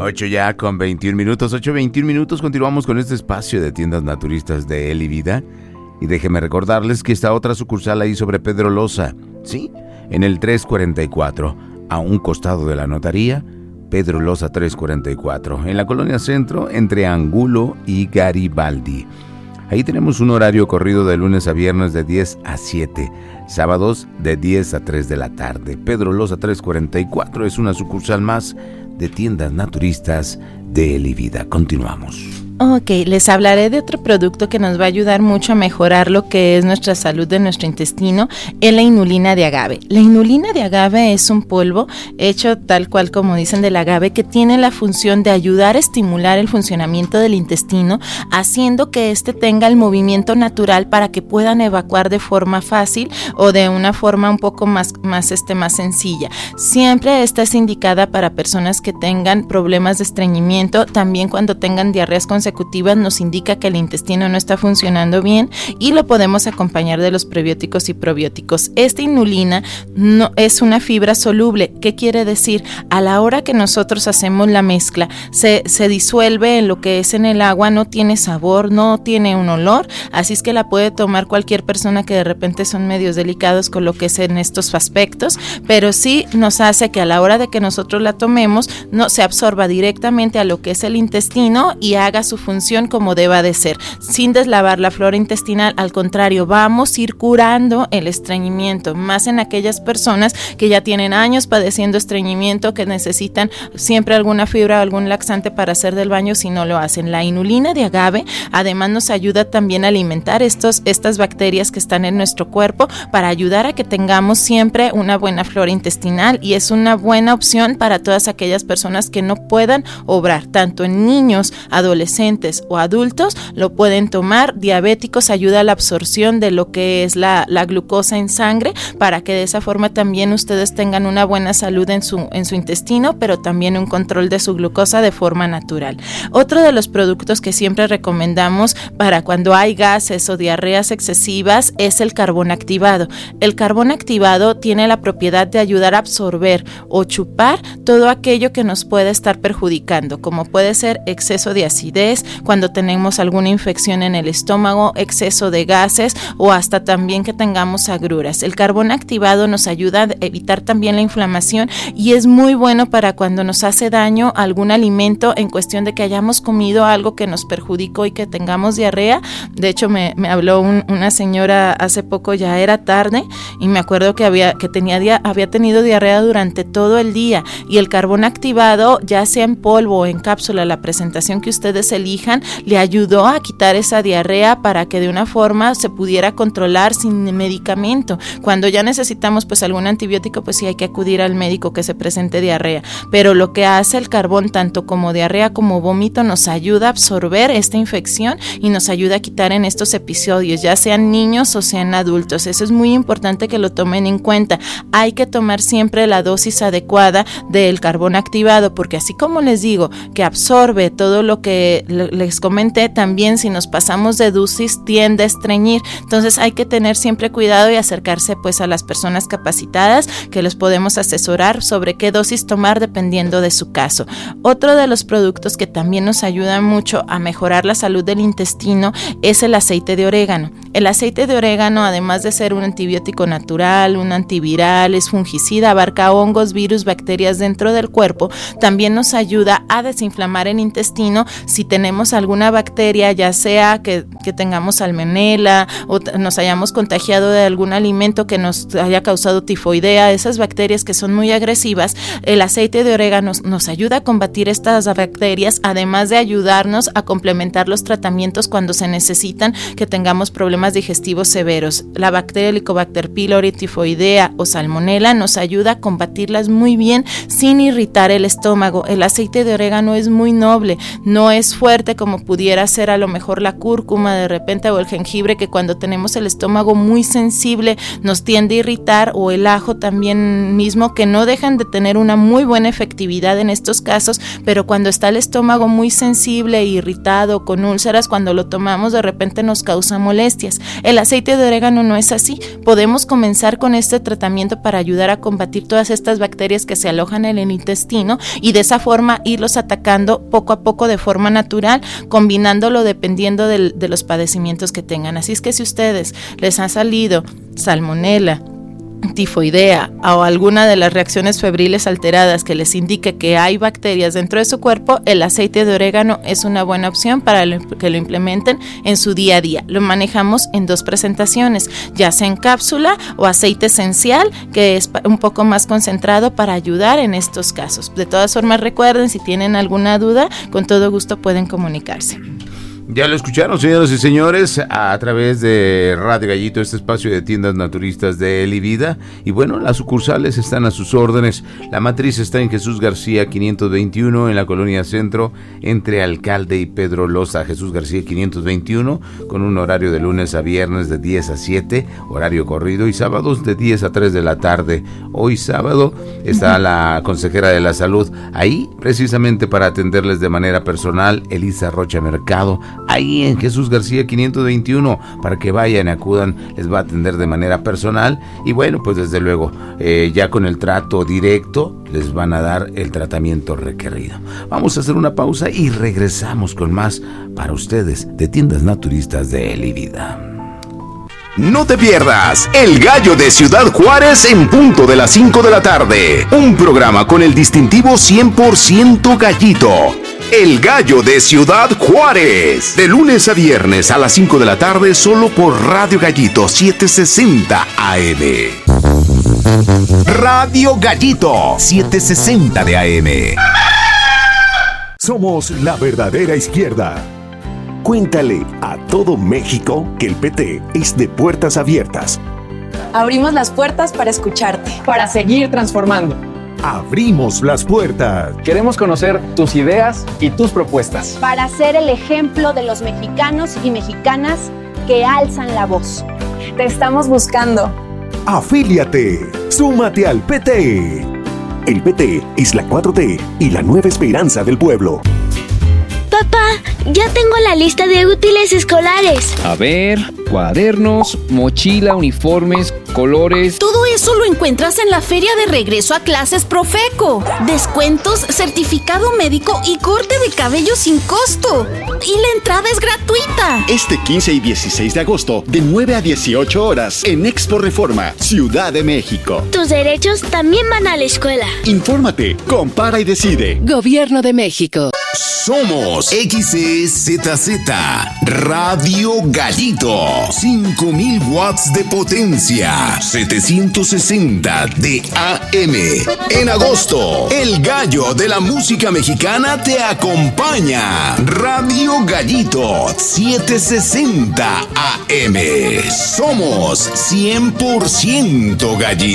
8 ya con 21 minutos, 8:21 minutos. Continuamos con este espacio de tiendas naturistas de Él y Vida. Y déjenme recordarles que está otra sucursal ahí sobre Pedro Loza. Sí, en el 344, a un costado de la notaría. Pedro Loza 344, en la Colonia Centro, entre Angulo y Garibaldi. Ahí tenemos un horario corrido de lunes a viernes de 10 a 7, sábados de 10 a 3 de la tarde. Pedro Loza 344 es una sucursal más de tiendas naturistas de Él y Vida. Continuamos. Ok, les hablaré de otro producto que nos va a ayudar mucho a mejorar lo que es nuestra salud de nuestro intestino, es la inulina de agave. La inulina de agave es un polvo hecho tal cual como dicen del agave, que tiene la función de ayudar a estimular el funcionamiento del intestino, haciendo que éste tenga el movimiento natural para que puedan evacuar de forma fácil o de una forma un poco más sencilla. Siempre esta es indicada para personas que tengan problemas de estreñimiento, también cuando tengan diarreas consecutivas nos indica que el intestino no está funcionando bien y lo podemos acompañar de los prebióticos y probióticos. Esta inulina no es una fibra soluble. ¿Qué quiere decir? A la hora que nosotros hacemos la mezcla, se disuelve en lo que es en el agua, no tiene sabor, no tiene un olor, así es que la puede tomar cualquier persona que de repente son medios delicados con lo que es en estos aspectos, pero sí nos hace que a la hora de que nosotros la tomemos, no se absorba directamente a lo que es el intestino y haga su función como deba de ser, sin deslavar la flora intestinal. Al contrario, vamos a ir curando el estreñimiento, más en aquellas personas que ya tienen años padeciendo estreñimiento, que necesitan siempre alguna fibra o algún laxante para hacer del baño si no lo hacen. La inulina de agave además nos ayuda también a alimentar estas bacterias que están en nuestro cuerpo para ayudar a que tengamos siempre una buena flora intestinal, y es una buena opción para todas aquellas personas que no puedan obrar, tanto en niños, adolescentes o adultos lo pueden tomar. Diabéticos, ayuda a la absorción de lo que es la glucosa en sangre, para que de esa forma también ustedes tengan una buena salud en su intestino, pero también un control de su glucosa de forma natural. Otro de los productos que siempre recomendamos para cuando hay gases o diarreas excesivas es el carbón activado. El carbón activado tiene la propiedad de ayudar a absorber o chupar todo aquello que nos puede estar perjudicando, como puede ser exceso de acidez, cuando tenemos alguna infección en el estómago, exceso de gases o hasta también que tengamos agruras. El carbón activado nos ayuda a evitar también la inflamación y es muy bueno para cuando nos hace daño algún alimento, en cuestión de que hayamos comido algo que nos perjudicó y que tengamos diarrea. De hecho, me habló una señora hace poco, ya era tarde, y me acuerdo que había tenido diarrea durante todo el día, y el carbón activado, ya sea en polvo o en cápsula, la presentación que ustedes elijan, le ayudó a quitar esa diarrea para que de una forma se pudiera controlar sin medicamento. Cuando ya necesitamos pues algún antibiótico, pues sí hay que acudir al médico que se presente diarrea, pero lo que hace el carbón, tanto como diarrea como vómito, nos ayuda a absorber esta infección y nos ayuda a quitar en estos episodios, ya sean niños o sean adultos. Eso es muy importante que lo tomen en cuenta. Hay que tomar siempre la dosis adecuada del carbón activado, porque así como les digo que absorbe todo lo que les comenté, también si nos pasamos de dosis tiende a estreñir. Entonces hay que tener siempre cuidado y acercarse pues a las personas capacitadas que los podemos asesorar sobre qué dosis tomar dependiendo de su caso. Otro de los productos que también nos ayuda mucho a mejorar la salud del intestino es el aceite de orégano. El aceite de orégano, además de ser un antibiótico natural, un antiviral, es fungicida, abarca hongos, virus, bacterias dentro del cuerpo, también nos ayuda a desinflamar el intestino si tenemos alguna bacteria, ya sea que tengamos salmonela o nos hayamos contagiado de algún alimento que nos haya causado tifoidea, esas bacterias que son muy agresivas. El aceite de orégano nos ayuda a combatir estas bacterias, además de ayudarnos a complementar los tratamientos cuando se necesitan, que tengamos problemas digestivos severos. La bacteria Helicobacter pylori, tifoidea o salmonela nos ayuda a combatirlas muy bien sin irritar el estómago. El aceite de orégano es muy noble, no es fuerte como pudiera ser a lo mejor la cúrcuma de repente o el jengibre, que cuando tenemos el estómago muy sensible nos tiende a irritar, o el ajo también mismo, que no dejan de tener una muy buena efectividad en estos casos, pero cuando está el estómago muy sensible, irritado, con úlceras, cuando lo tomamos de repente nos causa molestias. ustedes. El aceite de orégano no es así. Podemos comenzar con este tratamiento para ayudar a combatir todas estas bacterias que se alojan en el intestino y de esa forma irlos atacando poco a poco de forma natural, combinándolo dependiendo de los padecimientos que tengan. Así es que si ustedes les ha salido salmonela, tifoidea o alguna de las reacciones febriles alteradas que les indique que hay bacterias dentro de su cuerpo, el aceite de orégano es una buena opción para que lo implementen en su día a día. Lo manejamos en 2 presentaciones, ya sea en cápsula o aceite esencial, que es un poco más concentrado para ayudar en estos casos. De todas formas, recuerden, si tienen alguna duda, con todo gusto pueden comunicarse. Ya lo escucharon, señoras y señores, a través de Radio Gallito, este espacio de tiendas naturistas de Él y Vida. Y bueno, las sucursales están a sus órdenes. La matriz está en Jesús García 521, en la Colonia Centro, entre Alcalde y Pedro Loza. Jesús García 521, con un horario de lunes a viernes de 10 a 7, horario corrido, y sábados de 10 a 3 de la tarde. Hoy sábado está la consejera de la salud ahí, precisamente para atenderles de manera personal, Elisa Rocha Mercado, ahí en Jesús García 521, para que vayan y acudan, les va a atender de manera personal. Y bueno, pues desde luego, ya con el trato directo, les van a dar el tratamiento requerido. Vamos a hacer una pausa y regresamos con más para ustedes de Tiendas Naturistas de Él y Vida. No te pierdas El Gallo de Ciudad Juárez en punto de las 5 de la tarde. Un programa con el distintivo 100% Gallito. El Gallo de Ciudad Juárez. De lunes a viernes a las 5 de la tarde, solo por Radio Gallito 760 AM. Radio Gallito 760 de AM. Somos la verdadera izquierda. Cuéntale a todo México que el PT es de puertas abiertas. Abrimos las puertas para escucharte. Para seguir transformando. Abrimos las puertas. Queremos conocer tus ideas y tus propuestas. Para ser el ejemplo de los mexicanos y mexicanas que alzan la voz. Te estamos buscando. Afíliate. Súmate al PT. El PT es la 4T y la nueva esperanza del pueblo. Papá, ya tengo la lista de útiles escolares. A ver, cuadernos, mochila, uniformes, colores. Todo eso lo encuentras en la feria de regreso a clases Profeco. Descuentos, certificado médico y corte de cabello sin costo. Y la entrada es gratuita. Este 15 y 16 de agosto, de 9 a 18 horas, en Expo Reforma, Ciudad de México. Tus derechos también van a la escuela. Infórmate, compara y decide. Gobierno de México. Somos XEZZ Radio Gallito. 5000 watts de potencia, 760 de AM. En agosto, el gallo de la música mexicana te acompaña. Radio Gallito 760 AM. Somos 100% Gallito.